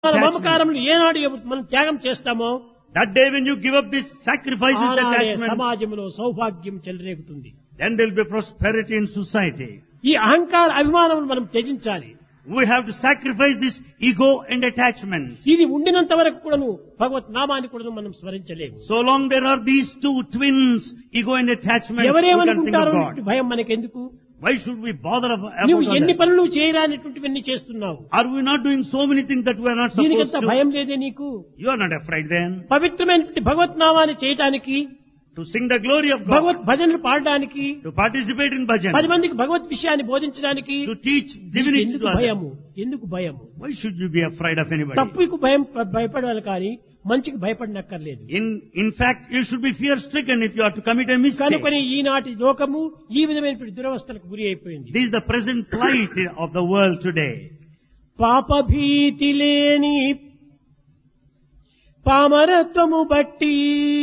మన మమకారములు ఏనాడు మనం త్యాగం చేస్తామో that day when you give up this sacrifice, this ఆనాడే attachment, సమాజంలో సౌభాగ్యం చెలరేగుతుంది. then there will be prosperity in society. ఈ అహంకార అభిమానమును మనం త్యజించాలి. We have to sacrifice this ego and attachment. ఇది ఉండినంత వరకు కూడాను భగవత్ నామాన్ని కూడా మనం స్మరించలేము. So long there are these two twins, ego and attachment, we can think ఎవరేమనుకుంటారో of God. భయం మనకెందుకు? Why should we bother నువ్వు about ఎన్ని others? పనులు చేయరానిటువంటివన్నీ చేస్తున్నావు. Are we not doing so many things that we are not supposed దీనికంత to? భయం లేదే నీకు? You are not afraid then పవిత్రమైనటువంటి భగవత్ నామాన్ని చేయటానికి, to sing the glory of God, భగవత్ భజనలు పాడడానికి, to participate in bhajan, 10 మందికి భగవత్ విషయాన్ని బోధించడానికి to teach divinity ఎందుకు to others. భయము? ఎందుకు భయము? Why should you be afraid of anybody? తప్పుకు భయపడాలి కానీ మంచికి భయపడనక్కర్లేదు. In fact, you should be fear stricken if you are to commit a mistake. కనుకొని ఈనాటి లోకము ఈ విధమైనటువంటి దురవస్థలకు గురి అయిపోయింది. This is the present plight of the world today. పాప భీతి లేని పామరత్వము బట్టి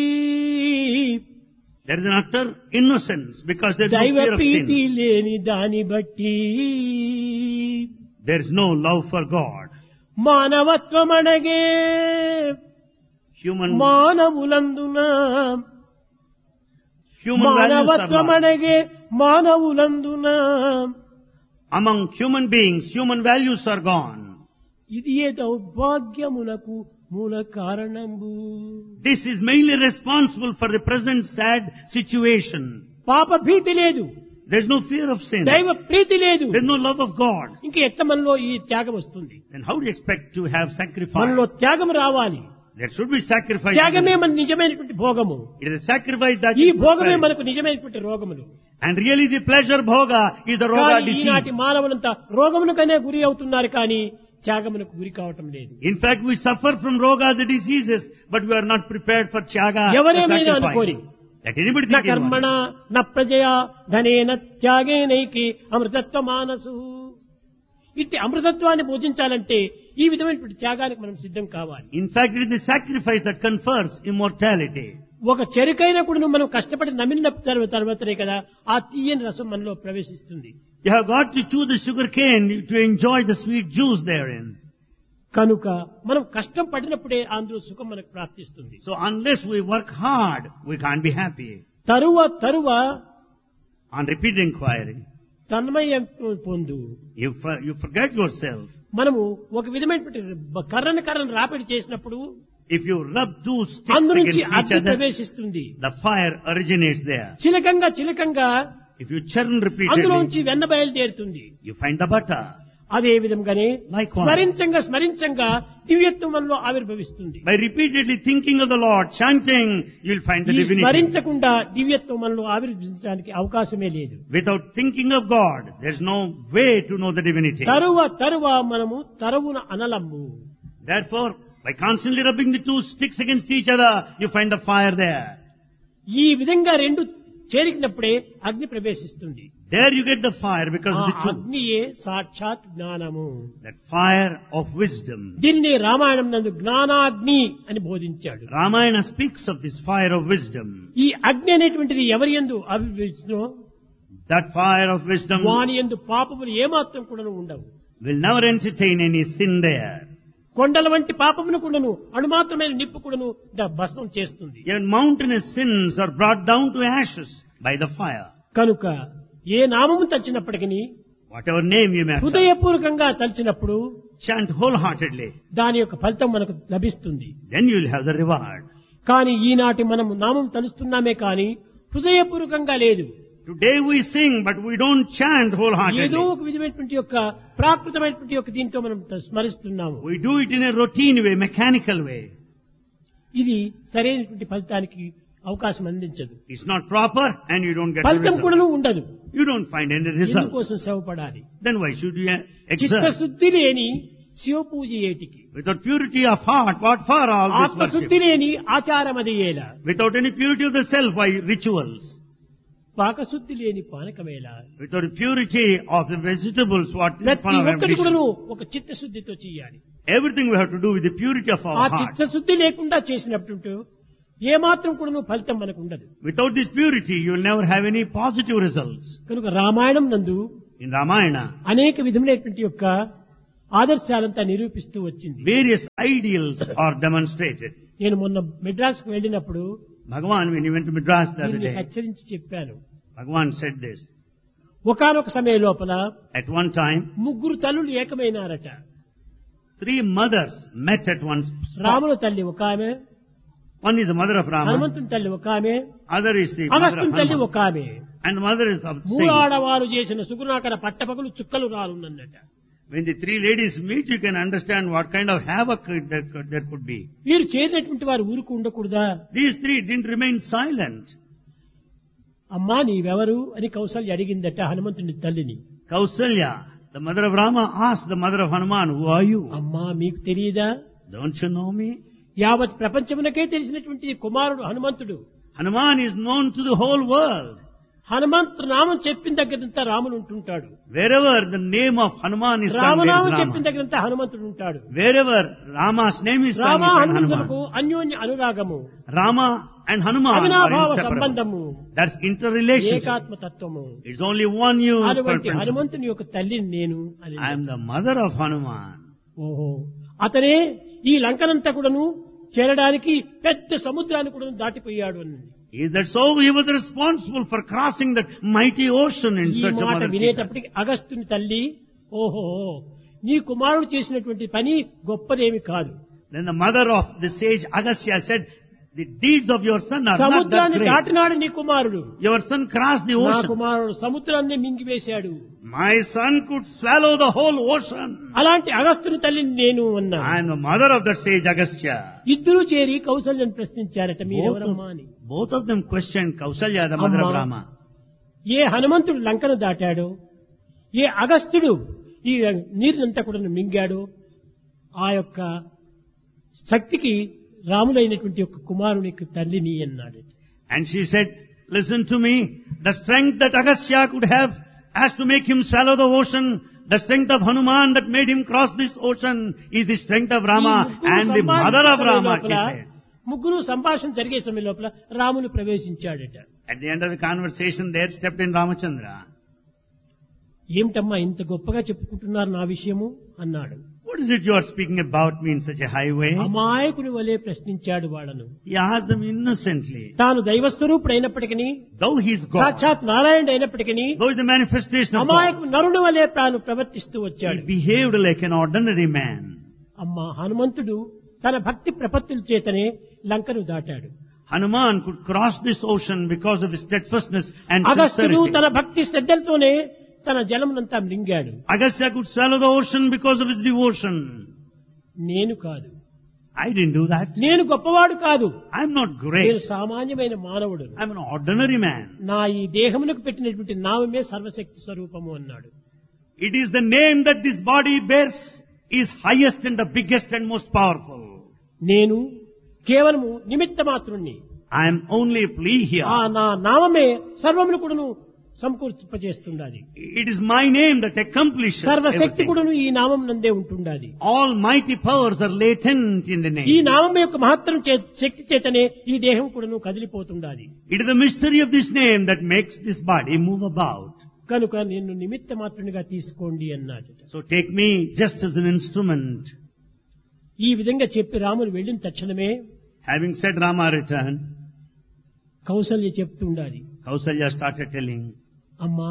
There is an utter innocence because there is no దైవ fear of ప్రీతి sin. లేని దాని బట్టి There is no love for God. మానవత్వం అడగే Human మానవులందున values are మానవత్వం lost. అడగే మానవులందున Among human beings, human values are gone. ఇది ఏ దౌర్భాగ్యమునకు మూల కారణంబు. This is mainly responsible for the present sad situation. పాప భీతి లేదు, There is no fear of sin. దైవ ప్రీతి లేదు, There is no love of God. ఇంక ఎట్ట మనలో ఈ త్యాగం వస్తుంది? Then how do you expect to have మనలో sacrifice? త్యాగం రావాలి. There should be sacrifice. త్యాగమే మన నిజమైనటువంటి భోగము. It is a sacrifice that ఈ is భోగమే prepared. మనకు నిజమైనటువంటి రోగములు. And really the pleasure bhoga is the roga కానీ ఈనాటి disease. మానవులంతా రోగమునకనే గురి అవుతున్నారు కానీ త్యాగమునకు గురి కావటం లేదు. In fact, we suffer from roga, the diseases, but we are not prepared for tyaga, the ఎవరేమైనా sacrifice. అనుకోని. Let anybody న think in కర్మణ one. న ప్రజయా ధనేన త్యాగేనైకి అమృతత్వ మానసు. ఇట్టి అమృతత్వాన్ని భోజించాలంటే ఈ విధమైనటువంటి త్యాగానికి మనం సిద్ధం కావాలి. In fact, it is the sacrifice that confers immortality. ఒక చెరుకైనా కూడా మనం కష్టపడి నమిలిన తర్వాతనే కదా ఆ తీయని రసం మనలో ప్రవేశిస్తుంది. You have got to chew the sugar cane to enjoy the sweet juice therein. కనుక మనం కష్టం పడినప్పుడే అందులో సుఖం మనకు ప్రాప్తిస్తుంది. So unless we work hard, we can't be happy. తరువ On repeat inquiry, తన్మయం పొందు. you forget yourself. మనము ఒక విధమైనటువంటి కర్రను రాపిడి చేసినప్పుడు If you rub two sticks అందు against నుంచి each అగ్ని other, ప్రవేశిస్తుంది. the fire originates there. చిలకంగా If you churn అందులో repeatedly, నుంచి వెన్న బయలుదేరుతుంది. you find the butter. అదే విధంగానే Likewise. స్మరించంగా దివ్యత్వం మనలో ఆవిర్భవిస్తుంది. By repeatedly thinking of the Lord, chanting, you will find the ఈ divinity. స్మరించకుండా దివ్యత్వం మనలో ఆవిర్భవించడానికి అవకాశమే లేదు. Without thinking of God, there is no way to know the divinity. తరువ మనము తరువున అనలము. Therefore, by constantly rubbing the two sticks against each other, you find the fire there. ఈ విధంగా రెండు చేరికినప్పుడే అగ్ని ప్రవేశిస్తుంది. There you get the fire because ఆ of the two. అగ్నియే సాక్షాత్ జ్ఞానము. That fire of wisdom. దీనిని రామాయణం నందు జ్ఞానాగ్ని అని బోధించాడు. Ramayana speaks of this fire of wisdom. ఈ అగ్ని అనేటువంటిది ఎవరి యందు అభివృద్ధిలో That fire of wisdom వాని యందు పాపములు ఏమాత్రం కూడా ఉండవు. will never entertain any sin there. కొండల వంటి పాపమును కూడాను అణుమాత్రమైన నిప్పు కూడాను భస్మం చేస్తుంది. Even mountainous sins are brought down to ashes by the fire. కనుక ఏ నామము తలిచినప్పటికీ Whatever name you may have, హృదయపూర్వకంగా తలిచినప్పుడు chant wholeheartedly. దాని యొక్క ఫలితం మనకు లభిస్తుంది. Then you will have the reward. కానీ ఈనాటి మనము నామం తలుస్తున్నామే కానీ హృదయపూర్వకంగా లేదు. Today we sing, but we don't chant ఏదో wholeheartedly. ఒక విధమైనటువంటి యొక్క ప్రాకృతమైనటువంటి యొక్క దీంతో మనం స్మరిస్తున్నాము. We do it in a routine way, mechanical way. ఇది సరైనటువంటి ఫలితానికి అవకాశం అందించదు. It's not proper and you don't get the ఫలితం result. కూడా ఉండదు. You don't find any result. ఎందుకోసం శ్రమపడాలి? Then why should you exert? చిత్తశుద్ధి లేని శివ పూజ ఏటికి, Without purity of heart, what for all this ఆత్మశుద్ధి worship? లేని ఆచారమది ఏలా, Without any purity of the self, why rituals? పాకశుద్ధి లేని పానకమేలా. Without purity of the vegetables, what is ప్రతి fun of ఒక్కటి కూడాను ambitions? ఒక చిత్తశుద్ధితో చేయాలి. Everything we have to do with the purity of ఆ our heart. చిత్తశుద్ధి లేకుండా చేసినప్పుడు ఏమాత్రం కూడాను ఫలితం మనకు ఉండదు. Without this purity, you will never have any positive results. కనుక రామాయణం నందు In Ramayana, అనేక విధములైనటువంటి యొక్క ఆదర్శాలంతా నిరూపిస్తూ వచ్చింది. Various ideals are demonstrated. నేను మొన్న మెడ్రాస్ కు వెళ్ళినప్పుడు Bhagavan, when he went to Madras the other దీన్ని day, హెచ్చరించి చెప్పాను. Bhagavan said this. ఒకానొక సమయం లోపల At one time, 3 తల్లులు ఏకమైనారట. 3 mothers met at one spot. రాముల తల్లి ఒక ఆమె, One is the mother of Rama, హనుమంతుని తల్లి ఒక ఆమె, other is the mother of అగస్త్యుని తల్లి Hanuman, ఒక ఆమె. and the mother is of the 3 saint. ఆడవారు చేసిన సుగుణాకర పట్టపగలు చుక్కలు రాలున్నట. When the 3 ladies meet, you can understand what kind of havoc there could be. వీరు చేరినటువంటి వారు ఊరుకు ఉండకూడదా? These 3 didn't remain silent. అమ్మా నీవెవరు అని కౌసల్య అడిగిందట హనుమంతుని తల్లిని. Kausalya, the mother of Rama, asked the mother of Hanuman, who are you? అమ్మా మీకు తెలియదా? Don't you know me? యావత్ ప్రపంచమునకే తెలిసినటువంటి కుమారుడు హనుమంతుడు. Hanuman is known to the whole world. Hanumanthu నామం చెప్పిన దగ్గరంతా రాముడు ఉంటుంటాడు. Wherever the name of Hanuman is sung, there రామనామం is చెప్పిన Rama. దగ్గరంతా హనుమంతుడు ఉంటాడు. Wherever Rama's name is sung, Rama you find హనుమంతులకు Hanuman. అన్యోన్య అనురాగము, Rama and Hanuman are అవినాభావ inseparable. సంబంధము, That's interrelationship. ఏకాత్మ తత్వము. It's only one you. అటువంటి హనుమంతుని యొక్క తల్లిని నేను అని. I am the mother of Hanuman. ఓహో, అతనే ఈ లంకనంతా కూడాను చేరడానికి పెద్ద సముద్రాన్ని కూడా దాటిపోయాడు అని. Is that so? He was responsible for crossing that mighty ocean in ఈ search of మాట Mother Sita. వినేటప్పటికి అగస్త్యుని తల్లి ఓహో నీ కుమారుడు చేసినటువంటి పని గొప్పదేమి కాదు. Then the mother of the sage Agastya said, the deeds of your son are not that సముద్రాన్ని great. దాటినాడు నీ కుమారుడు. Your son crossed the నా ocean. కుమారుడు సముద్రాన్ని మింగివేశాడు. My son could swallow the whole ocean. అలాంటి అగస్త్యుని తల్లిని నేను అన్నా. I am the mother of that sage Agastya. ఇద్దరు చేరి కౌసల్యను ప్రశ్నించారట మీరెవరమ్మా అని. Both of them questioned Kausalya, the mother of అమ్మా, Rama. ఏ హనుమంతుడు లంకను దాటాడో, ఏ అగస్త్యుడు ఈ నీరునంతా కూడా మింగాడో, ఆ యొక్క శక్తికి రాములైనటువంటి యొక్క కుమారునికి తల్లిని అన్నాడు. And she said, listen to me, the strength that Agastya could have as to make him swallow the ocean, the strength of Hanuman that made him cross this ocean is the strength of Rama and the mother of Rama, she said. ముగ్గురు సంభాషణ జరిగే సమయం లోపల Ramulu ప్రవేశించాడట. At the end of the conversation, there stepped in Ramachandra. ఏమిటమ్మా ఇంత గొప్పగా చెప్పుకుంటున్నారు నా విషయము అన్నాడు. What is it you are speaking about me in such a high way? అమాయకుని వలె ప్రశ్నించాడు వాళ్ళను. He asked them innocently. తాను దైవస్వరూపుడు అయినప్పటికీ, Though he is God, సాక్షాత్ నారాయణుడు అయినప్పటికీ though he is the manifestation of God, అమాయకు నరుని వలె తాను ప్రవర్తిస్తూ he వచ్చాడు. behaved like an ordinary man. అమ్మా హనుమంతుడు తన భక్తి ప్రపత్తుల చేతనే లంకను దాటాడు. Hanuman could cross this ocean because of his steadfastness and అగస్త్యుడు sincerity. తన భక్తి శ్రద్ధలతోనే తన జలమునంతా మింగాడు. Agastya could swallow the ocean because of his devotion. నేను కాదు, I didn't do that. నేను గొప్పవాడు కాదు, I'm not నేను great. సామాన్యమైన మానవుడు. I'm an ordinary man. నా ఈ దేహమునకు పెట్టినటువంటి నామమే సర్వశక్తి స్వరూపము అన్నాడు. It is the name that this body bears is highest and the biggest and most powerful. నేను కేవలము నిమిత్త మాత్రుణ్ణి. I am only a plea here. ఆ నా నామమే సర్వమును కూడాను సమకూర్చిపజేస్తుండాలి. It is my name that accomplishes సర్వశక్తి everything. కూడాను ఈ నామం నందే ఉంటుండాలి. All mighty powers are latent in the ఈ name. నామం యొక్క మహత్తరం శక్తి చేతనే ఈ దేహం కూడాను కదిలిపోతుండాలి. It is the mystery of this name that makes this body move about. కనుక నిన్ను నిమిత్త మాత్రునిగా తీసుకోండి అన్నాడు. So take me just as an instrument. ఈ విధంగా చెప్పి రాముడు వెళ్ళిన తక్షణమే Having said, Rama returned. Kaushalya చెప్తుండాలి, Kausalya started telling, అమ్మా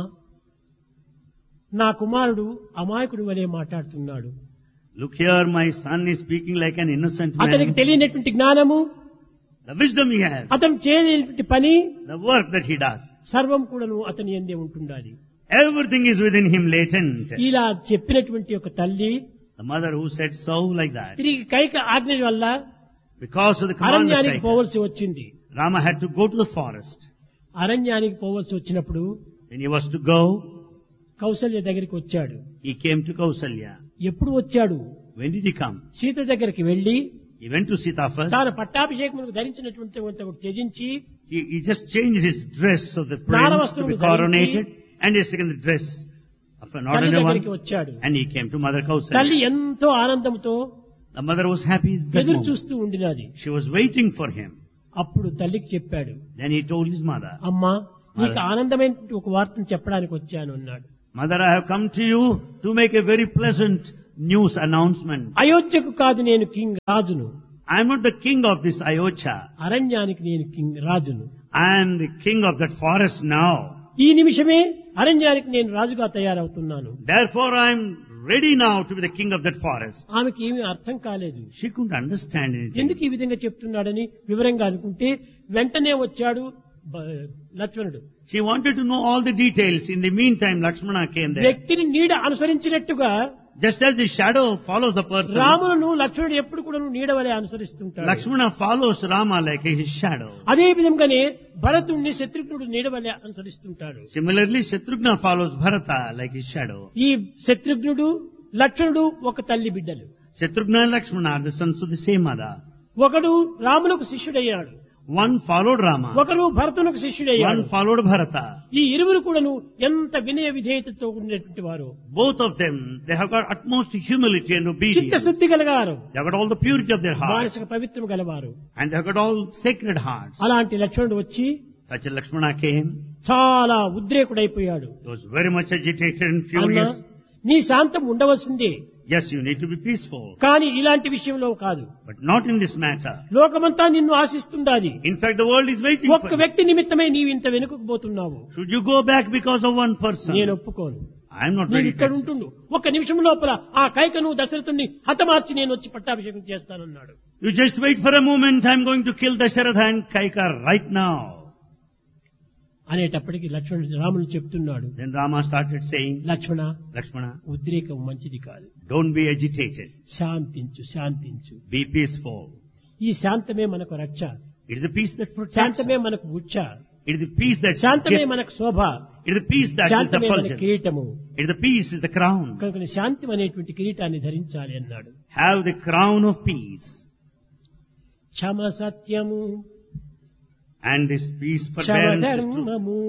నా కుమారుడు అమాయకుడు వలె మాట్లాడుతున్నాడు. look here, my son is speaking like an innocent అతనికి man. తెలియనటువంటి జ్ఞానము, The wisdom he has, అతను చేయలేనటువంటి పని the work that he does, సర్వం కూడాను అతని యందే ఉంటుండాలి. everything is within him latent. ఇలా చెప్పినటువంటి ఒక తల్లి The mother who said so like that, తిరిగి కైక ఆజ్ఞ వల్ల because of the command of అరణ్యానికి Kaikeyi, పోవలసి వచ్చింది. Rama had to go to the forest. అరణ్యానికి పోవలసి వచ్చినప్పుడు When he was to go, Kaushalya దగ్గరికి వచ్చాడు. he came to Kausalya. ఎప్పుడు వచ్చాడు? When did he come? Sita దగ్గరికి వెళ్లి He went to Sita first. తాను పట్టాభిషేకములకు ధరించినటువంటి ఒకటి త్యజించి He just changed his dress of the prince to నారవస్త్రములు be coronated ధరించి and he taken the dress of an తల్లి ordinary దగ్గరికి one వచ్చాడు. and he came to Mother తల్లి Kausalya. ఎంతో ఆనందంతో The mother was happy at that ఎదురు moment. చూస్తూ ఉండినది. She was waiting for him. అప్పుడు తల్లికి చెప్పాడు, Then he told his mother, అమ్మా నీకు ఆనందమైన ఒక వార్తను చెప్పడానికి వచ్చాను అన్నాడు. Mother, I have come to you to make a very pleasant news announcement. అయోధ్యకు కాదు నేను కింగ్ రాజును, I am not the king of this Ayodhya. అరణ్యానికి నేను కింగ్ రాజును. I am the king of that forest now. ఈ నిమిషమే అరణ్యానికి నేను రాజుగా తయారవుతున్నాను. Therefore I am ready now to be the king of that forest. ఆమెకి ఏమీ అర్థం కాలేదు. She couldn't understand anything. ఎందుకు ఈ విధంగా చెప్తున్నాడని వివరంగా అనుకుంటే వెంటనే వచ్చాడు లక్ష్మణుడు. She wanted to know all the details. In the meantime, Lakshmana came there. వ్యక్తిని నీడ అనుసరించినట్టుగా Just as the shadow follows the person, రామును లక్ష్మణుడు ఎప్పుడు కూడా నీడ వలె అనుసరిస్తుంటాడు. Lakshmana follows Rama like his shadow. అదే విధంగానే భరతుణ్ణి శత్రుఘ్నుడు నీడ వలె అనుసరిస్తుంటాడు. Similarly, Shatrugna follows Bharata like his shadow. ఈ శత్రుఘ్నుడు లక్ష్మణుడు ఒక తల్లి బిడ్డలు. Shatrugna and Lakshmana are the sons of the same mother. ఒకడు రామునకు శిష్యుడయ్యాడు, One followed Rama, ఒకరు భరతునకు శిష్యుడయ్యాడు. one followed Bharata. ఈ ఇరువురు కూడాను ఎంత వినయ విధేయతతో ఉండేటువంటి వారు. Both of them, they have got utmost humility and obedience. చిత్తశుద్ధి గలవారు, They have got all the purity of their heart. మానసిక పవిత్రం గలవారు. And they have got all sacred hearts. అలాంటి లక్ష్మణుడు వచ్చి Such a Lakshmana came. చాలా ఉద్రేకుడైపోయాడు. He was very much agitated and అన్నా, furious. నీ శాంతం ఉండవలసిందే, Yes, you need to be peaceful. కానీ ఇలాంటి విషయంలో కాదు. But not in this matter. లోకమంతా నిన్ను ఆశిస్తుండాది. In fact, the world is waiting ఒక్క for you. వ్యక్తి నిమిత్తమై నీవు ఇంత వెనుకకు పోతున్నావు. Should you go back because of one person? నేను ఒప్పుకోను. I am not నేను ready ఇక్కడ to accept. ఉంటుండు, ఒక్క నిమిషం లోపల ఆ కైకను దశరథుని హతమార్చి నేను వచ్చి పట్టాభిషేకం చేస్తానన్నాడు. You just wait for a moment. I am going to kill Dasharatha and Kaika right now. అనేటప్పటికి లక్ష్మణుడు రాముడు చెప్తున్నాడు, Then Rama started saying, లక్ష్మణ, Lakshmana, ఉద్రేకం మంచిది కాదు, don't be agitated. శాంతించు శాంతించు. Be peaceful. ఈ శాంతమే మనకు రక్ష, It is a peace that protects శాంతమే us. మనకు ఉచ్చ, It is the peace that శాంతమే gives. మనకు శోభ, It is the peace that is the శాంతమే మన fulgence. కిరీటము. It is the peace is the crown. కనుక శాంతి అనేటువంటి కిరీటాన్ని ధరించాలి అన్నాడు. Have the crown of peace. క్షమ సత్యము, And this peace Kshama forbearance is truth. ధర్మము,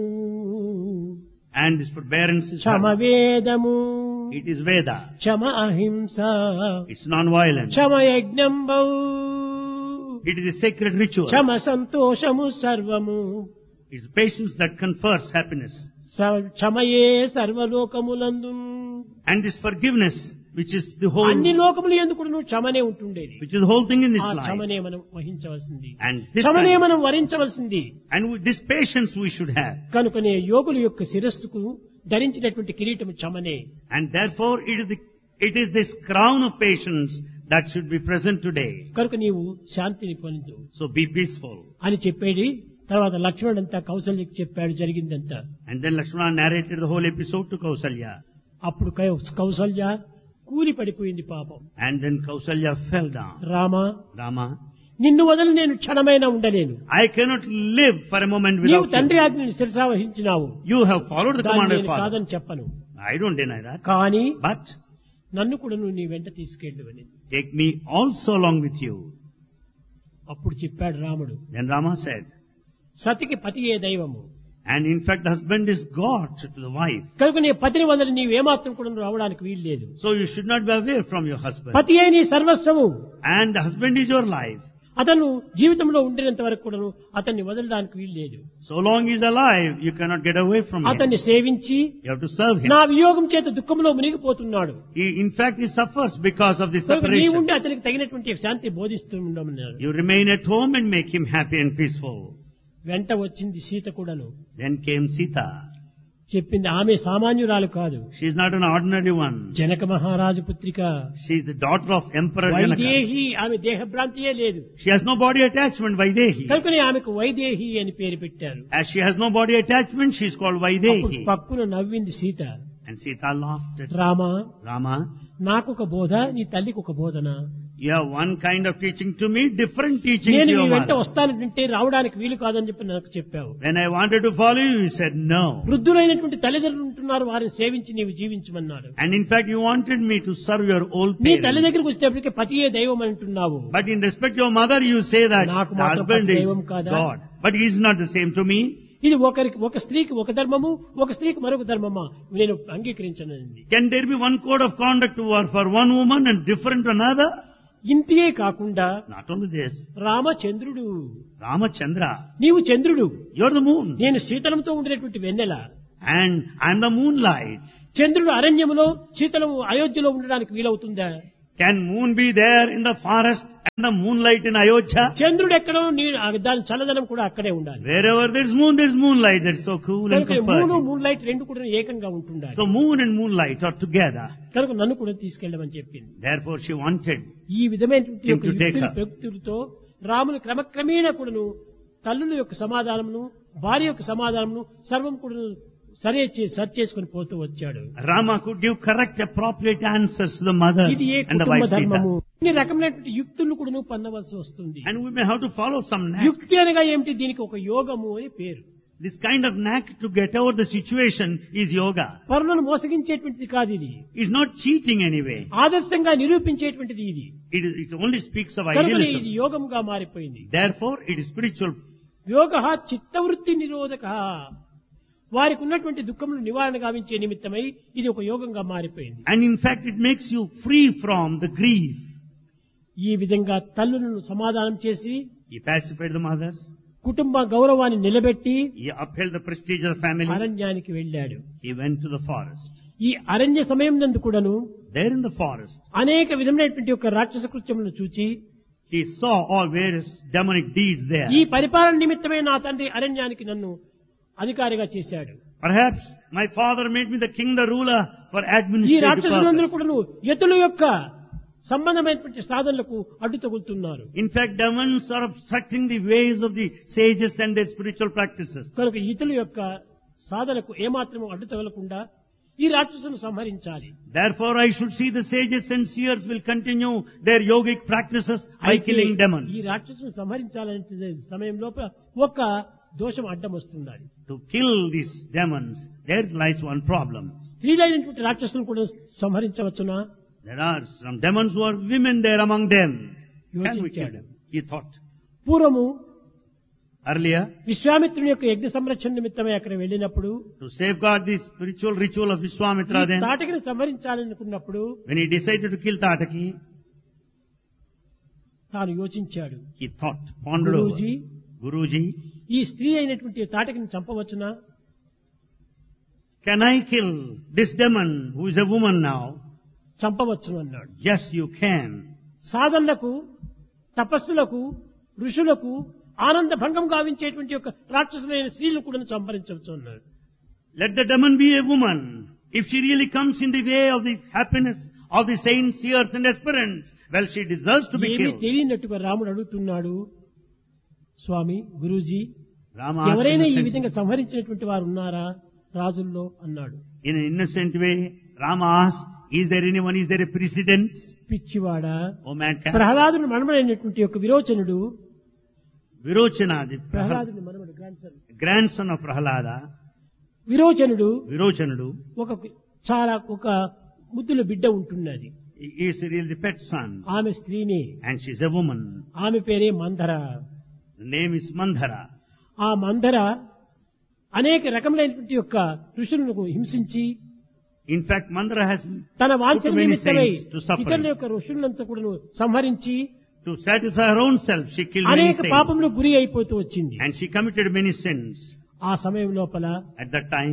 And this forbearance is Kshama dharma. వేదము, It is Veda. క్షమ అహింస, It's non-violence. Kshama యజ్ఞంబౌ, It is the sacred ritual. క్షమ సంతోషము సర్వము, It's patience that confers happiness. క్షమయే సర్వలోకములందు. And this forgiveness, which is the whole, అన్ని లోకములు ఎందుకు నువ్వు క్షమనే ఉంటుండేది. which is the whole thing in this ఆ life. క్షమనే మనం వహించవలసింది, And this క్షమనే kind- మనం వరించవలసింది. And with this patience we should have. కనుకనే యోగుల యొక్క శిరస్సుకు ధరించినటువంటి కిరీటం క్షమనే. And therefore it is this crown of patience that should be present today. కనుక నీవు శాంతిని పొందు So be peaceful. అని చెప్పేది. తర్వాత లక్ష్మణుడంతా కౌసల్యకి చెప్పాడు జరిగిందంతా. And then Lakshmana narrated the whole episode to Kausalya. అప్పుడు కౌసల్య కూలి పడిపోయింది పాపం. And then Kausalya fell down. Rama, Rama, నిన్ను వదిలి నేను క్షణమైనా ఉండలేను. I cannot live for a moment నీవు without తండ్రి you. ఆజ్ఞని శిరసావహించినావు, You have followed the దాన్ని command of నేను Father. కాదని చెప్పను. I don't deny that. కానీ But నన్ను కూడా నువ్వు నీ వెంట తీసుకెళ్ళు అని. take me also along with you. అప్పుడు చెప్పాడు రాముడు, Then Rama said, సతికి పతియే దైవము, and in fact the husband is God to the wife. కనుక నీ పతిని వదిలి నీవేమాత్రం కూడా రావడానికి వీలు లేదు. So you should not be away from your husband. పతియే నీ సర్వస్వము. And the husband is your life. అతను జీవితంలో ఉండినంత వరకు కూడా అతన్ని వదలడానికి వీలు లేదు. So long he is alive, you cannot get away from him. అతన్ని సేవించి You have to serve him. నా వియోగం చేత దుఃఖంలో మునిగిపోతున్నాడు. In fact, he suffers because of this కనుక నీ separation. ఉండి అతనికి తగినటువంటి శాంతి బోధిస్తూ ఉండమన్నారు. You remain at home and make him happy and peaceful. వెంట వచ్చింది సీత కూడాను. Then came Sita. చెప్పింది ఆమె సామాన్యురాలు కాదు, She is not an ordinary one. Janaka మహారాజు పుత్రిక. She is the daughter of Emperor Janaka. Vaidehi, ఆమె దేహభ్రాంతియే లేదు. She has no body attachment, Vaidehi. కనుకనే ఆమెకు వైదేహి అని పేరు పెట్టారు. As she has no body attachment, she is called అప్పుడు Vaidehi. పక్కున నవ్వింది Sita. And Sita laughed at Rama, Rama. నాకొక బోధ, నీ తల్లికి ఒక బోధన. You have one kind of teaching to me, different teaching నేను to నీ your వెంట mother. వస్తానంటే రావడానికి వీలు కాదని చెప్పి నాకు చెప్పావు. When I wanted to follow you, you said no. వృద్ధులైనటువంటి తల్లిదండ్రులు ఉంటున్నారు, వారిని సేవించి నీవు జీవించమన్నాడు. And in fact, you wanted me to serve your old నీ తల్లి parents. దగ్గరికి వచ్చేటప్పటికి పతియే దైవం అంటున్నావు. But in respect to your mother, you say that నాకు the మాత్రం husband పతి is దైవం కాదా? God. But he is not the same to me. ఇది ఒక స్త్రీకి ఒక ధర్మము, ఒక స్త్రీకి మరొక ధర్మమా, నేను అంగీకరించనండి. Can there be one code of conduct for one woman and different to another? ఇంతే కాకుండా Not only this, రామచంద్రుడు, Ramachandra, నీవు చంద్రుడు, you are the moon. నేను శీతలంతో ఉండినటువంటి వెన్నెల. And I am the moonlight. చంద్రుడు అరణ్యములో శీతలము అయోధ్యలో ఉండడానికి వీలవుతుందా? Can moon be there in the forest and the moonlight in Ayodhya? చంద్రుడు ఎక్కడో దాని చల్లదనం కూడా అక్కడే ఉండాలి. Wherever there is moonlight. That is so cool and కనుక మూను comforting. మూన్ లైట్ రెండు కూడా ఏకంగా ఉంటుండాలి. So moon and moonlight are together. కనుక నన్ను కూడా తీసుకెళ్ళమని చెప్పింది. Therefore she wanted ఈ విధమైనటువంటి him యొక్క to take యుక్తులు her. ప్రయుక్తులతో రాములు క్రమక్రమేణా కూడాను తల్లుల యొక్క సమాధానమును భార్య యొక్క సమాధానమును సర్వం కూడా సరి చేసుకుని పోతూ వచ్చాడు. Rama could give correct, appropriate answers to the mothers ఇది ఏ and the కుటుంబ wife ధర్మము. Sita. ఇన్ని రకమైనటువంటి యుక్తులు కూడా పొందవలసి వస్తుంది. And we may have to follow some knack. యుక్తి అనగా ఏమిటి? దీనికి ఒక యోగము అని పేరు. This kind of knack to get over the situation is yoga. పరులను మోసగించేటువంటిది కాదు ఇది. It's not cheating anyway. ఆదర్శంగా నిరూపించేటువంటిది ఇది. It only speaks of కనుక ఇది idealism. యోగంగా మారిపోయింది. Therefore, it is spiritual. యోగ చిత్తవృత్తి నిరోధక, వారికి ఉన్నటువంటి దుఃఖములు నివారణ గావించే నిమిత్తమై ఇది ఒక యోగంగా మారిపోయింది. And in fact, it makes you free from the grief. ఈ విధంగా తల్లులను సమాధానం చేసి He pacified the mothers. కుటుంబ గౌరవాన్ని నిలబెట్టి He upheld the prestige of the family. అరణ్యానికి వెళ్ళాడు. He went to the forest. ఈ అరణ్య సమయం నందు కూడాను There in the forest, అనేక విధమైనటువంటి యొక్క రాక్షస కృత్యములను చూచి he saw all various demonic deeds there. ఈ పరిపాలన నిమిత్తమే నా తండ్రి అరణ్యానికి నన్ను అధికారిగా చేశాడు. Perhaps my father made me the king, the ruler for ఈ administrative రాక్షసులందరూ purpose. కూడాను యతుల యొక్క సంబంధమైనటువంటి సాధనలకు అడ్డు తగులుతున్నారు. In fact, demons are obstructing the ways of the sages and their spiritual practices. కనుక ఇతరుల యొక్క సాధనకు ఏమాత్రము అడ్డు తగలకుండా ఈ రాక్షసులను సంహరించాలి. Therefore, I should see the sages and seers will continue their yogic practices by అయితే killing demons. ఈ రాక్షసులను సంహరించాలనే సమయం లోపల ఒక దోషం అడ్డం వస్తున్నది. To kill these demons, there lies one problem. స్త్రీలైనటువంటి రాక్షసులను కూడా సంహరించవచ్చునా? There are some demons who are women there among them. Can we kill యోచించాడు. them? He thought. పూర్వము Earlier, విశ్వామిత్రుని యొక్క యజ్ఞ సంరక్షణ నిమిత్తమై అక్కడ వెళ్ళినప్పుడు to safeguard the spiritual ritual of Vishwamitra then, తాటకిని సంహరించాలనుకున్నప్పుడు when he decided to kill Tataki, తాను యోచించాడు. he thought, pondered over. Guruji, Guruji, ఈ స్త్రీ అయినటువంటి తాటకిని చంపవచ్చునా? can I kill this demon who is a woman now? చంపవచ్చును అన్నాడు. Yes, you can. సాధనలకు, తపస్సులకు, ఋషులకు ఆనంద భంగం గావించేటువంటి యొక్క రాక్షసులైన స్త్రీలను కూడా సంహరించవచ్చు అన్నాడు. Let the demon be a woman. If she really comes in the way of the happiness of the saints, seers and aspirants, well, she deserves to be ఏమీ killed. తెలియనట్టుగా రాముడు అడుగుతున్నాడు, స్వామి గురూజీ, Rama asked ఎవరైనా ఈ innocent- విధంగా సంహరించినటువంటి వారు ఉన్నారా రాజుల్లో అన్నాడు. in an innocent way, Rama asked, is there anyone, is there a precedence? పిచ్చివాడా, Oh madcap. ప్రహ్లాదుని మనమడైనటువంటి యొక్క విరోచనుడు, Virochana, the ప్రహ్లాదుని మనమడు grandson of Prahalada, విరోచనుడు ఒక ఒక ముద్దుల బిడ్డ ఉంటున్నది. he is really the pet son, ఆమె స్త్రీని, and she is a woman. ఆమె పేరే మందర. The name is Mandhara. ఆ మందర అనేక రకములైనటువంటి యొక్క ఋషులను హింసించి In fact, Mandhara has తన put వాంఛన many నిమిత్తమై saints to suffering. ఇతరుల యొక్క ఋషులంతా కూడా సంహరించి To satisfy her own self, she killed many అనేక saints. పాపములకు గురి అయిపోతూ వచ్చింది. And she committed many sins. ఆ సమయం లోపల At that time,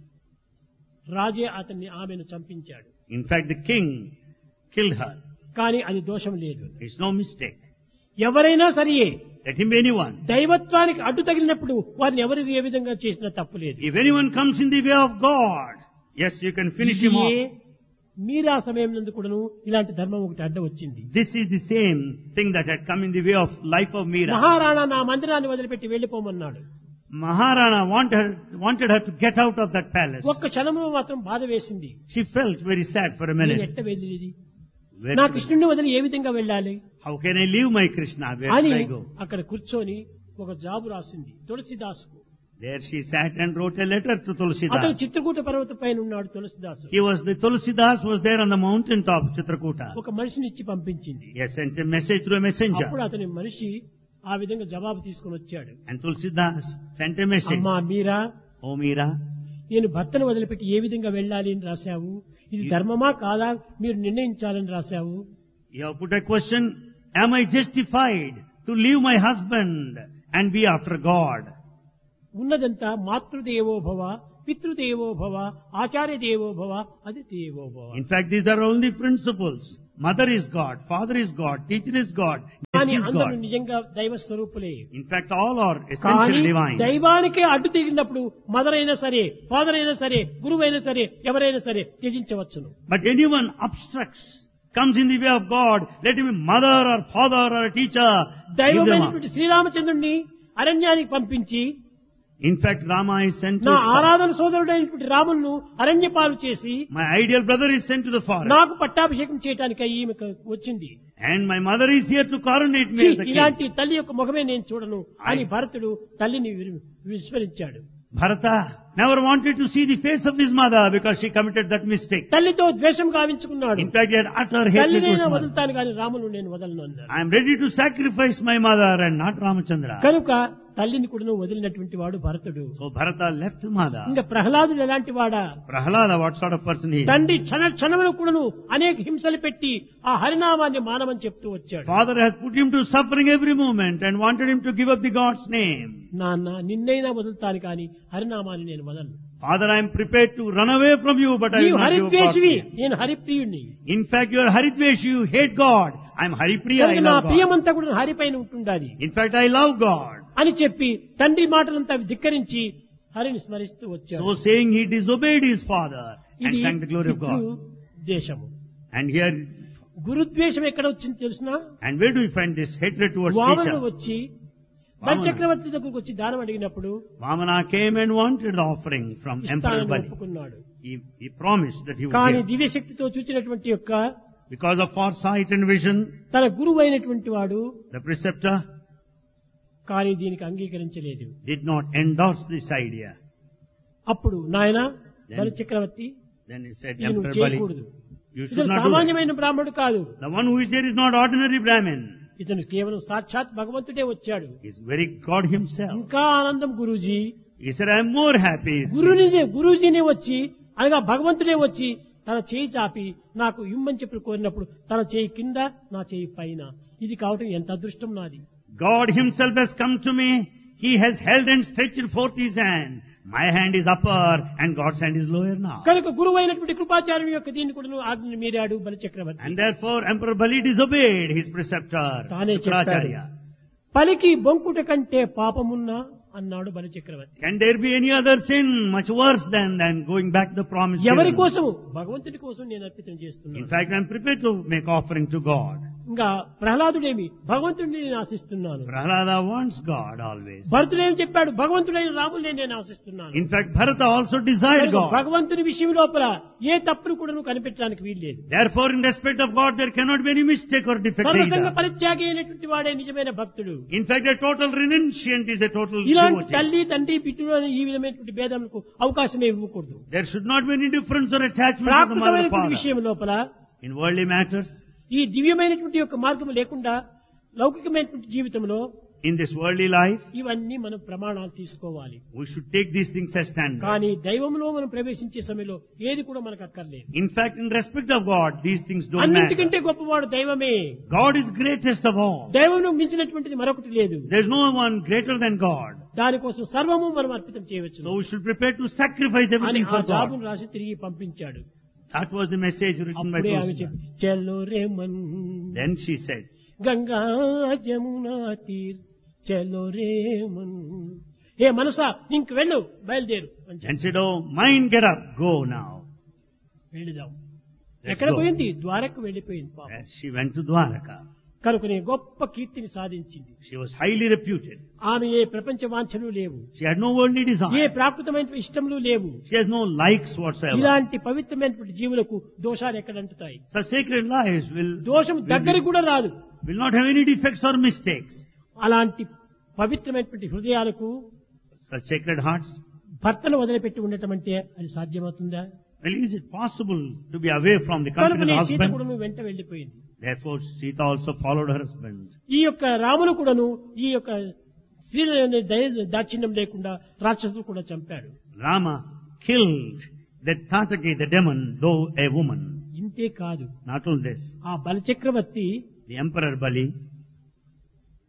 రాజే ఆమెను చంపించాడు. in fact, the king killed her. కానీ అది దోషం లేదు. It's no mistake. ఎవరైనా సరియే Let him be anyone. దైవత్వానికి అడ్డు తగిలినప్పుడు వారిని ఎవరు ఏ విధంగా చేసినా తప్పు లేదు. If anyone comes in the way of God, yes, you can finish him ఇదియే off. మీరా సమయం నందు కూడాను ఇలాంటి ధర్మం ఒకటి అడ్డ వచ్చింది. This is the same thing that had come in the way of life of Meera. Maharana నా మందిరాన్ని వదిలిపెట్టి వెళ్లిపోమన్నాడు. Maharana wanted her to get out of that palace. ఒక్క క్షణంలో మాత్రం బాధ వేసింది. She felt very sad for a నేను minute. ఎట్ట వెళ్ళేది, Where నా to go? కృష్ణుడిని వదిలి ఏ విధంగా వెళ్ళాలి How can I leave my Krishna? Where అని should I go? అక్కడ కూర్చొని ఒక జాబు రాసింది తులసిదాసుకు. There she sat and wrote a letter to అతను Tulsidas. చిత్రకూట పర్వత పైన ఉన్నాడు తులసిదాసు. The Tulsidas was there on the mountain top, Chitrakuta. ఒక మనిషిని ఇచ్చి పంపించింది. He has sent a message through a messenger. అప్పుడు అతని మనిషి ఆ విధంగా జవాబు తీసుకొని వచ్చాడు. And Tulsidas sent a message. అమ్మా మీరా, Oh Meera, నేను భర్తను వదిలిపెట్టి ఏ విధంగా వెళ్ళాలి అని రాశావు, ఇది ధర్మమా కాదా మీరు నిర్ణయించాలని రాశావు. you have put a question, am I justified to leave my husband and be after God? ఉన్నదంతా మాతృదేవో భవ పితృదేవో భవ, ఆచార్య దేవో భవ, అది దేవో భవ. In fact, these are only principles. Mother is God, father is God, teacher is God, కానీ guest is అందరూ God. నిజంగా దైవ స్వరూపులే. In fact, all are కానీ essentially divine. దైవానికే అడ్డు తిరిగినప్పుడు మదర్ అయినా సరే, ఫాదర్ అయినా సరే, గురువు అయినా సరే, ఎవరైనా సరే త్యజించవచ్చును. But anyone obstructs, comes in the way of God, let him be mother or father or a teacher, give them up. దైవమైనటువంటి శ్రీరామచంద్రుడిని అరణ్యానికి పంపించి In fact, Rama is sent to నా exile. ఆరాధన సోదరుడైనటువంటి రామును అరణ్యపాలు చేసి My ideal brother is sent to the forest. నాకు పట్టాభిషేకం చేయడానికి ఈమె వచ్చింది. And my mother is here to coronate me ఛీ, as the king. ఇలాంటి తల్లి యొక్క ముఖమే నేను చూడను అని భరతుడు తల్లిని విస్మరించాడు. Bharata never wanted to see the face of his mother because she committed that mistake. తల్లితో ద్వేషం గావించుకున్నాడు. In fact, he had utter hatred to his తల్లినైనా mother. వదులుతాను కానీ రామును నేను వదలను అన్నాడు. I am ready to sacrifice my mother and not Ramachandra. కనుక తల్లిని కూడా వదిలినటువంటి వాడు భరతుడు. So Bharata left mother. ఇంకా ప్రహ్లాదుడు ఎలాంటి వాడా? Prahlada, what sort of person he is? తండ్రి క్షణమును కూడాను అనేక హింసలు పెట్టి ఆ హరినామాన్ని మానమని చెప్తూ వచ్చాడు. Father has put him to suffering every moment and wanted him to give up the God's name. నాన్న నిన్నైనా వదులుతాను కానీ హరినామాన్ని నేను వదలను. Father, I am prepared to run away from you, but I నీవు will not give up God's హరిద్వేషివి, name. నేను హరిప్రియుణ్ణి. In fact, you are Haridveshi, you hate God. I am Haripriya, I కనుక నా love God. ప్రియమంతా కూడా హరిపైన ఉంటుండాలి In fact, I love God. అని చెప్పి తండ్రి మాటలంతా ధిక్కరించి హరిని స్మరిస్తూ వచ్చాడు. So saying, he disobeyed his father and ఇది sang the glory of God. దేశము. And here, గురుద్వేషం ఎక్కడ వచ్చింది తెలుసునా? and where do we find this hatred towards Vamanudu teacher? వచ్చి బలిచక్రవర్తి దగ్గరకు వచ్చి దానం అడిగినప్పుడు Vamana came and wanted the offering from Emperor ఇస్తానని Bali. ఒప్పుకున్నాడు. He promised that he would కానీ give. దివ్యశక్తితో చూచినటువంటి యొక్క Because of foresight and vision, తన గురువు అయినటువంటి వాడు the preceptor కానీ దీనికి అంగీకరించలేదు. did not endorse this idea. అప్పుడు నాయన Then- Balichakravarthi Then he said, ఇది నువ్వు Emperor Bali, చేయకూడదు. you ఇతను should not do that. సామాన్యమైన బ్రాహ్మణుడు కాదు. The one who is there is not ordinary Brahmin. ఇతను కేవలం సాక్షాత్ భగవంతుడే వచ్చాడు. He is very God himself. ఇంకా ఆనందం Guruji. He said, I am more happy. గురూజీనే వచ్చి అనగా భగవంతుడే వచ్చి తన చేయి చాపి నాకు ఇమ్మని చెప్పి కోరినప్పుడు తన చేయి కింద నా చేయి పైన, ఇది కావటం ఎంత అదృష్టం నాది. God himself has come to me. He has held and stretched forth his hand. My hand is upper and God's hand is lower now. కనుక గురువు అయినటువంటి కృపాచార్యుని యొక్క దీన్ని కూడా ఆజ్ఞను మీరాడు బలిచక్రవర్తి. And therefore Emperor Bali disobeyed his preceptor, తానే చెప్పాడు, Shukracharya. పలికి బొంకుట కంటే పాపమున్నా అన్నాడు బలిచక్రవర్తి. Can there be any other sin much worse than going back the promise ఎవరి given? కోసము? భగవంతుడి కోసం నేను అర్పితం In చేస్తున్నాను. fact, I am prepared to make offering to God. ఇంకా ప్రహ్లాదుడేమి భగవంతుడిని నేను ఆశిస్తున్నాను. Prahlada wants God always. భరతుడేమి చెప్పాడు? భగవంతుడైన రాముడిని నేను ఆశిస్తున్నాను. In fact, Bharata also desired God. భగవంతుని విషయం లోపల ఏ తప్పును కూడా నువ్వు కనిపెట్టడానికి వీల్లేదు. Therefore, in respect of God, there cannot be any mistake or defect సర్వసంగ either. పరిత్యాగి అయినటువంటి వాడే నిజమైన భక్తుడు. In fact, a total renunciant is a total ఇలాంటి devotee. తల్లి తండ్రి బిడ్డలు అనే ఈ విధమైనటువంటి భేదములకు అవకాశమే ఇవ్వకూడదు. There should not be any difference or attachment to the mother or ప్రాకృతమైనటువంటి father. విషయం లోపల In worldly matters, ఈ దివ్యమైనటువంటి యొక్క మార్గము లేకుండా లౌకికమైనటువంటి జీవితంలో in this worldly life, ఇవన్నీ మనం ప్రమాణాలు తీసుకోవాలి. we should take these things as standards. కానీ దైవంలో మనం ప్రవేశించే సమయంలో ఏది కూడా మనకు అక్కర్లేదు. In fact, in respect of God, these things don't matter. అన్నింటికంటే గొప్పవాడు దైవమే. God is greatest of all. దైవం మించినటువంటిది మరొకటి లేదు. There is no one greater than God. దానికోసం సర్వము మనం అర్పితం చేయవచ్చు So we should prepare to sacrifice అని everything ఆ for God. జాబును రాసి తిరిగి పంపించాడు. That was the message written by అప్పుడే ఆమె Tusma. చెప్పి చలో రే Mann Then she said, Ganga Jamuna తీర్ చలో రే మన్, ఏ మనసా ఇంక వెళ్ళు బయలుదేరు అని చెప్పి and said, oh, mind, get up, go now. వెళ్ళిదాం. Let's ఎక్కడ go. పోయింది? ద్వారకు వెళ్ళిపోయింది పాపం. And she went to Dwaraka. కనుకనే గొప్ప కీర్తిని సాధించింది. She was highly reputed. ఆమె ఏ ప్రపంచ వాంఛలు లేవు, She had no worldly A desire. ప్రాకృతమైన ఇష్టములు లేవు. She has no likes whatsoever. ఇలాంటి పవిత్రమైనటువంటి జీవులకు దోషాలు ఎక్కడ అంటుతాయి? Such sacred lives దోషం దగ్గరికి కూడా రాదు. will not have any defects or mistakes. అలాంటి పవిత్రమైనటువంటి హృదయాలకు Such sacred hearts. భర్తను వదిలిపెట్టి ఉండటం అంటే అది సాధ్యమవుతుందా? Well, is it possible to be away from the company of కనుకనే the సీత husband? కూడాను వెంట వెళ్ళిపోయింది. Therefore, Sita also followed her husband. ఈ యొక్క రామును కూడాను ఈ యొక్క స్త్రీలని దాక్షిణ్యం లేకుండా రాక్షసులు కూడా చంపాడు. Rama killed that Tataki, the demon, though a woman. ఇంతే కాదు, Not only this, ఆ బలిచక్రవర్తి the Emperor Bali,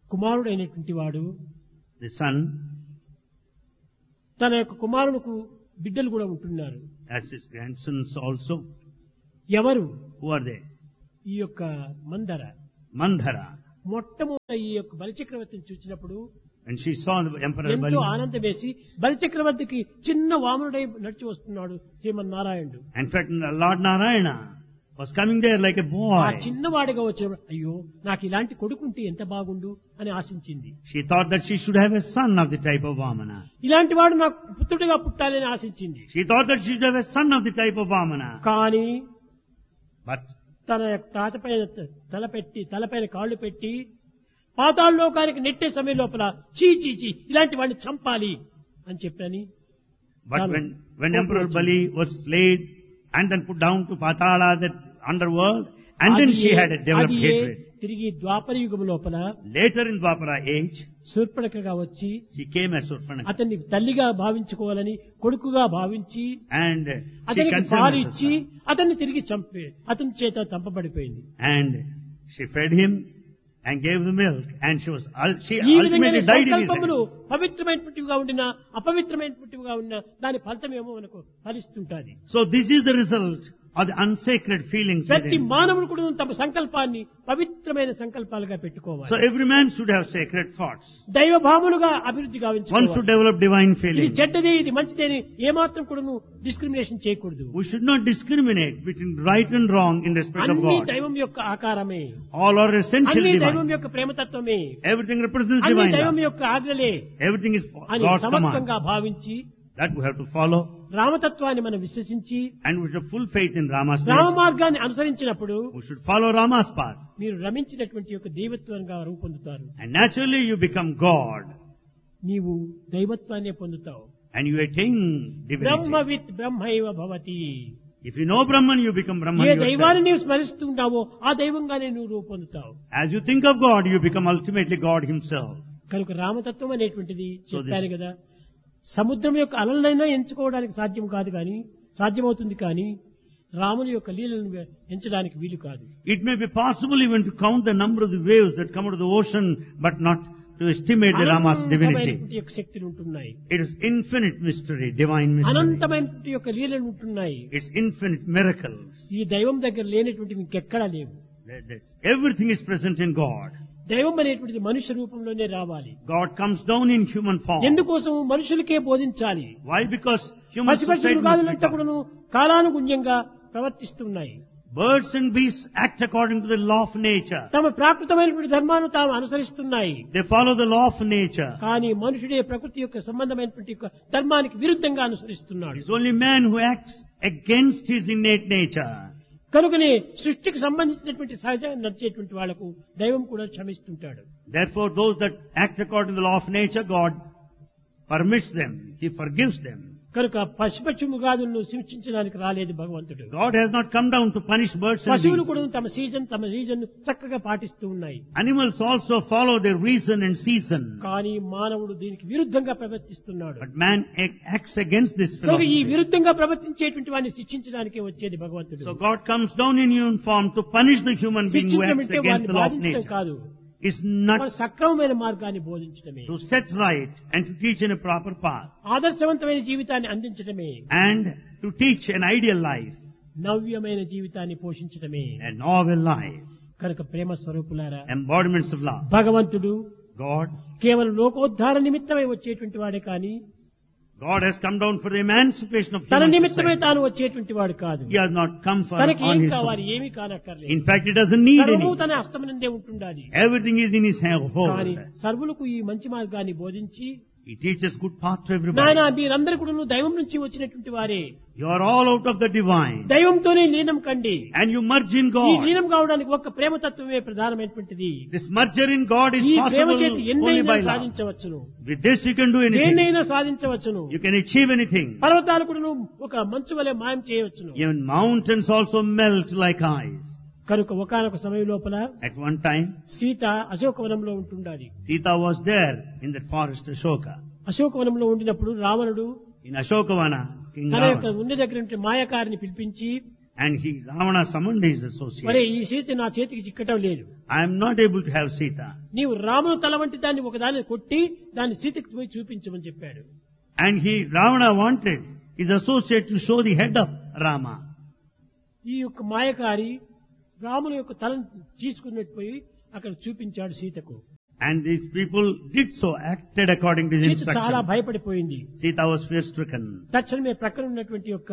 కుమారుడైనటువంటి వాడు the son, తన యొక్క కుమారునికి బిడ్డలు కూడా ఉంటున్నారు. as his grandsons also. ఎవరు? Who are they? ఈ యొక్క మందర. Mandhara. మొట్టమొదట ఈ యొక్క బలిచక్రవర్తిని చూసినప్పుడు And she saw the Emperor ఎంతో Bali. ఆనందం వేసి బలిచక్రవర్తికి చిన్న వామనుడై నడిచి వస్తున్నాడు శ్రీమన్నారాయణుడు. In fact, Lord Narayana was coming there like a ఆ boy. చిన్నవాడిగా వచ్చినప్పుడు అయ్యో నాకు ఇలాంటి కొడుకుంటే ఎంత బాగుండు అని ఆశించింది. She thought that she should have a son of the type of Vamana. ఇలాంటి వాడు నాకు పుత్రుడిగా పుట్టాలని ఆశించింది. She thought that she should have a son of the type of Vamana. కానీ But తన తాతపైన తలపైన కాళ్ళు పెట్టి పాతాళలోకానికి నెట్టే సమయం లోపల చీ ఇలాంటి వాడిని చంపాలి అని చెప్పని. But when Emperor Bali was slayed and then put down to Patala, that underworld, and then she had a developed hatred. తిరిగి ద్వాపర యుగం లోపల Later in Dwapara age, శూర్పణఖగా వచ్చి she came as Surpanakha. అతన్ని తల్లిగా భావించుకోవాలని కొడుకుగా భావించి And she అతనికి conceived పాలు as a ఇచ్చి son. అతన్ని తిరిగి చంపే అతని చేత చంపబడిపోయింది. And she fed him and gave the milk, and she ఈ విధంగా ultimately died in his సంకల్పములు hands. పవిత్రమైనటువంటివిగా ఉండినా అపవిత్రమైనటువంటివిగా ఉన్నా దాని ఫలితమేమో మనకు ఫలిస్తుంటాది. So this is the result of the unsacred feelings ప్రతి within. మానవుడు కూడా తమ సంకల్పాన్ని పవిత్రమైన సంకల్పాలుగా పెట్టుకోవాలి. So every man should have sacred thoughts. దైవ భావములుగా అభివృద్ధి One should గావించుకోవాలి. develop divine ఇది feelings. చెడ్డది ఇది మంచిది అని ఏమాత్రం కూడా డిస్క్రిమినేషన్ చేయకూడదు. We should not discriminate between right and wrong in respect of అన్ని God. దైవం యొక్క ఆకారమే, All are essentially అన్ని దైవం divine. యొక్క ప్రేమతత్వమే, Everything represents అన్ని divine దైవం love. యొక్క ఆజ్ఞలే Everything is అని God's command. సమర్థంగా భావించి That we have to follow, రామతత్వాన్ని మనం విశ్వసించి and we should have full faith in Rama's Rama nature. మార్గాన్ని అనుసరించినప్పుడు We should follow Rama's path. మీరు రమించినటువంటి యొక్క దైవత్వంగా రూపొందుతారు. And naturally you become God. నీవు దైవత్వాన్ని పొందుతావు. And you attain divinity. బ్రహ్మవిత్ బ్రహ్మైవ Bhavati. If you know Brahman, you become Brahman ఏ దైవాన్ని yourself. నీవు స్మరిస్తున్నావో ఆ దైవంగానే నువ్వు రూపొందుతావు. As you think of God, you become ultimately God Himself. కనుక రామతత్వం అనేటువంటిది So చెప్పాను this- కదా, సముద్రం యొక్క అలలైనా ఎంచుకోవడానికి సాధ్యం కాదు, కానీ సాధ్యమవుతుంది, కానీ రాముని యొక్క లీలను ఎంచడానికి వీలు కాదు. It may be possible even to count the number of the waves that come out of the ocean, but not to estimate the Rama's divinity. అనంతమైనటువంటి యొక్క శక్తులు ఉంటున్నాయి, It is infinite mystery, divine mystery. అనంతమైనటువంటి యొక్క లీలలు ఉంటున్నాయి. It's infinite miracles. ఈ దైవం దగ్గర లేనటువంటివి ఇంకెక్కడా లేవు. Everything is present in God. దైవం అనేటువంటిది మనుష్య రూపంలోనే రావాలి. God comes down in human form. ఎందుకోసం మనుషులకే బోధించాలి. Why? Because human పశుపక్షి society must మృగాదులంతా be కూడాను కాలానుగుణ్యంగా ప్రవర్తిస్తున్నాయి. Birds and beasts act according to the law of nature. తమ ప్రాకృతమైనటువంటి ధర్మాన్ని తాము అనుసరిస్తున్నాయి. They follow the law of nature. కానీ మనుషుడే ప్రకృతి యొక్క సంబంధమైనటువంటి యొక్క ధర్మానికి విరుద్ధంగా అనుసరిస్తున్నాడు. It's only man who acts against his innate nature. కనుకనే సృష్టికి సంబంధించినటువంటి సహజంగా నడిచేటువంటి వాళ్లకు దైవం కూడా క్షమిస్తుంటాడు. Therefore, those that act according to the law of nature, God permits them. He forgives them. కనుక పశుపక్షి మృగాదులను శిక్షించడానికి రాలేదు భగవంతుడు. God has not come down to punish birds and పశువులు beasts. కూడా తమ రీజన్ చక్కగా పాటిస్తూ ఉన్నాయి. Animals also follow their reason and season. కానీ మానవుడు దీనికి విరుద్ధంగా ప్రవర్తిస్తున్నాడు. But man acts against this కనుక ఈ philosophy. విరుద్ధంగా ప్రవర్తించేటువంటి వాడిని శిక్షించడానికే వచ్చేది భగవంతుడు. So God comes down in human form to punish the human being who శిక్షించడం acts అంటే against వాడిని the law of బాధించడం nature. కాదు, It's not వాడు సక్రమమైన మార్గాన్ని బోధించడమే, to set right and to teach in a proper path ఆదర్శవంతమైన జీవితాన్ని అందించడమే, and to teach an ideal life, నవ్యమైన జీవితాన్ని పోషించడమే. a novel life, కనుక ప్రేమ స్వరూపులారా, embodiments of love. భగవంతుడు God కేవలం లోకోద్ధార నిమిత్తమై వచ్చేటువంటి వాడే కానీ has come down for the emancipation of తన human నిమిత్తమే society. తాను వచ్చేటువంటి వాడు కాదు. He has not come for తనకి on ఏం his కావాలి, own. ఏమీ కానక్కర్లేదు. In fact, he doesn't need సర్వము any. తన హస్తమునందే ఉంటుండాలి. Everything is in his కానీ hold. సర్వులకు ఈ మంచి మార్గాన్ని బోధించి, He teaches good path to everybody. నాయన మీరందరూ కూడా దైవం నుంచి వచ్చినటువంటి వారే, You are all out of the divine. దైవంతోనే లీనం కండి. And you merge in ఈ God. లీనం కావడానికి ఒక్క ప్రేమతత్వమే ప్రధానమైనటువంటిది. This merger in God is ఈ ప్రేమ possible చేతి only ఎన్నైనా by love. సాధించవచ్చును, With this you can do anything. దేన్నైనా సాధించవచ్చును. You can achieve anything. పర్వతాలు కూడా ఒక మంచు వలె మాయం చేయవచ్చును. Even mountains also melt like ice. కనుక ఒకానొక సమయం లోపల At one time, సీత అశోకవనంలో ఉంటుండాలి. Sita was there in that forest Ashoka. అశోకవనంలో ఉండినప్పుడు రావణుడు In Ashokavana, King తన యొక్క Ravana. ఉండి దగ్గర ఉంటే మాయకారిని పిలిపించి, And Ravana summoned his మరే associates. ఈ సీత నా చేతికి చిక్కటం లేదు, I am not able to have Sita. నీవు రామును తల వంటి దాన్ని ఒకదాన్ని కొట్టి దాన్ని సీతకి పోయి చూపించమని చెప్పాడు. And Ravana wanted is associated to show the head of Rama. ఈ యొక్క మాయకారి రాముని యొక్క తలను తీసుకున్నట్టు పోయి అక్కడ చూపించాడు సీతకు. And these people did so, acted according to his Sita చాలా instruction. భయపడిపోయింది. Sita was fear-stricken. తక్షణమే ప్రక్కన ఉన్నటువంటి యొక్క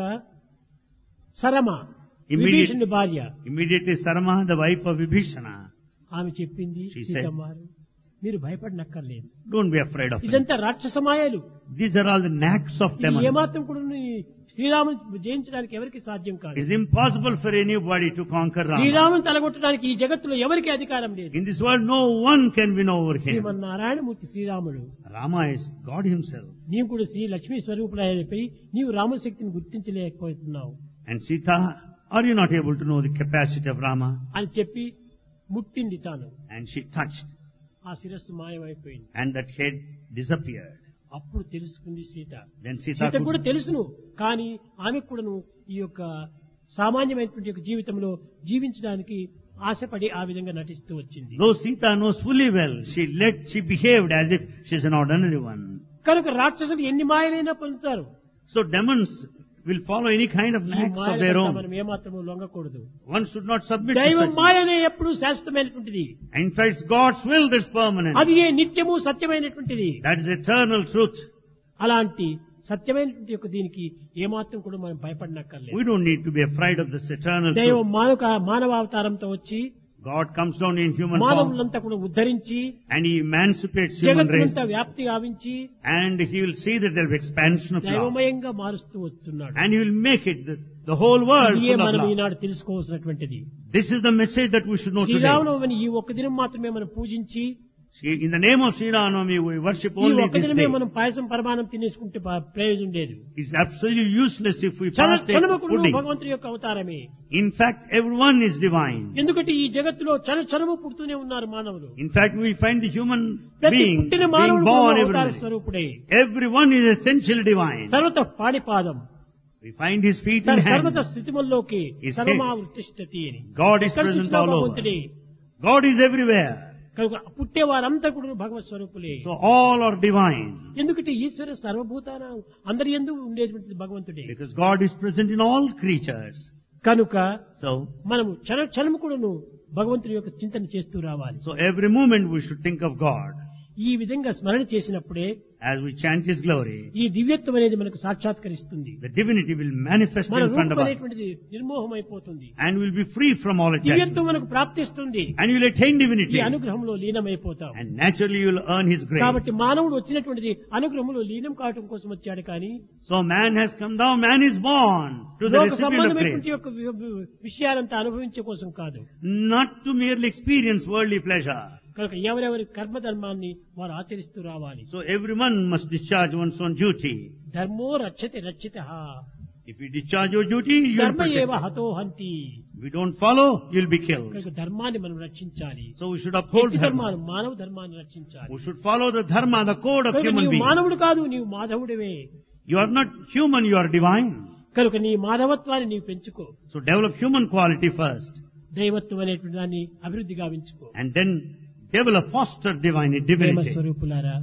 సరమ Immediate- విభీషణుడి భార్య Immediately Sarama, the wife of Vibhishana, ఆమె చెప్పింది, She said, సీతమ్మారు మీరు భయపడనక్కర్లేదు, don't be afraid of him. ఇదంతా రాక్షస మాయలు, These are all the knacks of ఇది demons. ఏమాత్రం కూడా శ్రీరాముని జయించడానికి ఎవరికి సాధ్యం కాదు. It's impossible for anybody to conquer Rama. శ్రీరాముని తలగొట్టడానికి ఈ జగత్తులో ఎవరికి అధికారం లేదు. In this world, no one can win over him. Srimannarayanamurthy శ్రీరాముడు, Rama is God himself. నీవు కూడా శ్రీ లక్ష్మీ స్వరూపుడైపోయి నీవు రాముని శక్తిని గుర్తించలేకపోతున్నావు And Sita, are you not able to know the capacity of Rama? అని చెప్పి ముట్టింది తాను. And she touched, ఆ శిరస్సు మాయమైపోయింది. and that head disappeared. అప్పుడు తెలుసుకుంది సీత. Then Sita సీత కూడా could, తెలుసును, కానీ ఆమెకు కూడాను ఈ యొక్క సామాన్యమైనటువంటి యొక్క జీవితంలో జీవించడానికి ఆశపడి ఆ విధంగా నటిస్తూ వచ్చింది. though Sita knows fully well, she behaved as if she's an ordinary one. కనుక రాక్షసులు ఎన్ని మాయలైనా పొందుతారు. So demons will follow any kind of ఈ knacks of మాయల their పట్ల own. మనం ఏమాత్రము లొంగకూడదు. One should not submit to దైవం such. మాయనే ఎప్పుడు శాశ్వతమైనటువంటిది. In fact, it's God's will that's permanent. అది ఏ నిత్యము సత్యమైనటువంటిది. That is eternal truth. అలాంటి సత్యమైనటువంటి యొక్క దీనికి ఏమాత్రం కూడా మనం భయపడనక్కర్లేదు. We don't need to be afraid of this eternal దైవం truth. మానవావతారంతో వచ్చి God comes down in human form మానవులంతా కూడా ఉద్ధరించి and He emancipates human race, జగత్తునంతా వ్యాప్తి గావించి and He will see that there will be expansion of love, దైవమయంగా మారుస్తూ వస్తున్నాడు. and He will make it the whole world ఇదే full of మనం love. Eenadu తెలుసుకోవాల్సినటువంటిది. This is the message that we should know today. శ్రీరామనవమిని ఈ ఒక్క దినం మాత్రమే మనం పూజించి In the name of Sri Ramnavami, we worship ఈ only ఒక్క this దినమే day. మనం పాయసం పరమానం తినేసుకుంటే ప్రయోజనం లేదు. It's absolutely useless if we partake క్షణముకుడు pudding. భగవంతుడి యొక్క అవతారమే. In fact, everyone is divine. ఎందుకంటే ఈ జగత్తులో క్షణము పుడుతూనే ఉన్నారు మానవులు. In fact, we find the human ప్రతి being పుట్టిన being మానవుడు born అవతార everywhere. స్వరూపుడే. Everyone is essentially divine. సర్వత పాడిపాదం We find His feet and సర్వత hands. స్థితిమల్లోకి His సర్వమావృతిష్టతి అని. God is ఎక్కడ present చూసినా all over. భగవంతుడే. God is everywhere. కనుక పుట్టేవారంతా కూడా భగవత్ స్వరూపులే. So all are divine. ఎందుకంటే ఈశ్వర సర్వభూతాన అందరి యందు ఉండేటువంటి భగవంతుడే. Because God is present in all creatures. కనుక So మనము క్షణము కూడాను భగవంతుడి యొక్క చింతన చేస్తూ రావాలి. every moment we should think of God. ఈ విధంగా స్మరణ చేసినప్పుడే As we chant His glory, ఈ దివ్యత్వం అనేది మనకు సాక్షాత్కరిస్తుంది. the divinity will manifest మన in front రూపం of us. అనేటువంటిది నిర్మోహమైపోతుంది. And will be free from all దివ్యత్వం attachment. మనకు ప్రాప్తిస్తుంది. And you will attain ఈ divinity. అనుగ్రహంలో లీనమైపోతాం. And naturally you will earn His grace. కాబట్టి మానవుడు వచ్చినటువంటిది అనుగ్రహంలో లీనం కావటం కోసం వచ్చాడు కానీ So man has come down, man is born to the లోక recipient of సంబంధమైనటువంటి grace. యొక్క విషయాలంతా అనుభవించే కోసం కాదు. Not to merely experience worldly pleasure. కనుక ఎవరెవరి కర్మధర్మాన్ని వారు ఆచరిస్తూ రావాలి. So everyone must discharge one's own duty. ధర్మో రక్షతి రక్షితః If you discharge your duty, you will ధర్మ protect ఏవ it. హతో హంతి. If you don't follow, you'll be killed. కనుక ధర్మాన్ని మనం రక్షించాలి. So we should uphold వ్యక్తి dharma. ధర్మాన్ని మానవ ధర్మాన్ని రక్షించాలి. We should follow the dharma, the code of కనుక human నీవు being. మానవుడు కాదు, నీవు మాధవుడివే. You are not human, you are divine. కనుక నీ మాధవత్వాన్ని నీవు పెంచుకో. So develop human quality first. దైవత్వం అనేటువంటి దాన్ని అభివృద్ధి గావించుకో. And then develop, foster Prema divinity. స్వరూపులారా,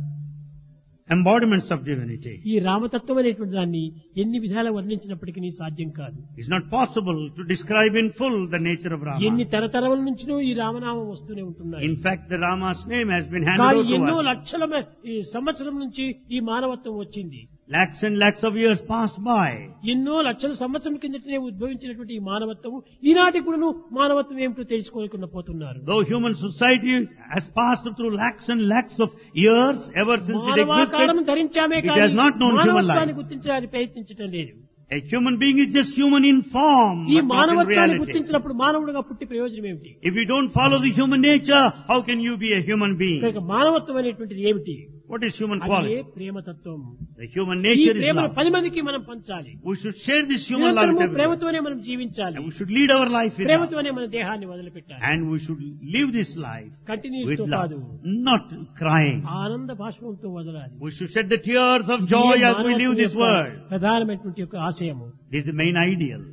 Embodiments of divinity. ఈ రామతత్వం అనేటువంటి దాన్ని ఎన్ని విధాల వర్ణించినప్పటికీ సాధ్యం కాదు. It's not possible to describe in full the nature of ఎన్ని Rama. తరతరముల నుంచినో ఈ రామనామం వస్తూనే ఉంటున్నాయి. In fact, the Rama's name has been handed కానీ over ఎన్నో to us. లక్షల ఈ సంవత్సరం నుంచి ఈ మానవత్వం వచ్చింది. Lakhs and lakhs of years passed by. ఎన్నో లక్షల సంవత్సరం కిందటనే ఉద్భవించినటువంటి ఈ మానవత్వం ఈనాటి కూడాను మానవత్వం ఏమిటో తెలుసుకోలేకుండా పోతున్నారు. Though human society has passed through lakhs and lakhs of years ever since it మానవాకారం existed, ధరించామే it కానీ has not known human మానవత్వాన్ని life. గుర్తించడానికి ప్రయత్నించడం లేదు. A human being is just human in form, ఈ but not in మానవత్వాన్ని reality. గుర్తించినప్పుడు మానవుడిగా పుట్టి ప్రయోజనం ఏమిటి? If you don't follow the human nature, how can you be a human being? కనుక మానవత్వం అనేటువంటిది ఏమిటి? What is human అదే quality? ప్రేమతత్వం. The human ఈ nature is ప్రేమను love. 10 మందికి మనం పంచాలి. We should share this human love with నిరంతరము everyone. ప్రేమతోనే మనం జీవించాలి. And we should lead our life with love. ప్రేమతోనే మన దేహాన్ని వదిలిపెట్టాలి. And we should live this life continuous with తో love, కాదు, not crying. ఆనంద భాష్పంతో వదలాలి. We should shed the tears of joy ఇదే as we live మానవత్వం this యొక్క world. ప్రధానమైనటువంటి యొక్క ఆశయము. This is the main ideal.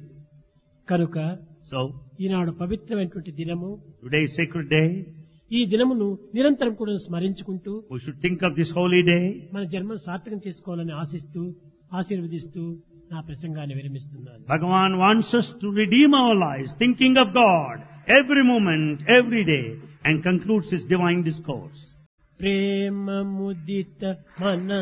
కనుక So, ఈనాడు పవిత్రమైనటువంటి దినము. today is sacred day. ఈ దినమును నిరంతరం కూడా స్మరించుకుంటూ We should think of this holy day. మన జన్మను సార్థకం చేసుకోవాలని ఆశిస్తూ ఆశీర్వదిస్తూ నా ప్రసంగాన్ని విరమిస్తున్నాను. Bhagavan wants us to redeem our lives, thinking of God every moment, every day, and concludes his divine discourse. ప్రేమ ముదిత మన